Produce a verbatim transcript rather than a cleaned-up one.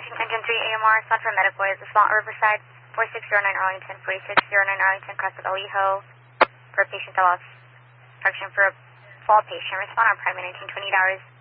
Washington, Engine three A M R, South for Medical is the Small Riverside, four six zero nine Arlington, four six zero nine Arlington, cross with Alijo, for a patient that lost function for a fall patient. Respond on primary nineteen twenty hours.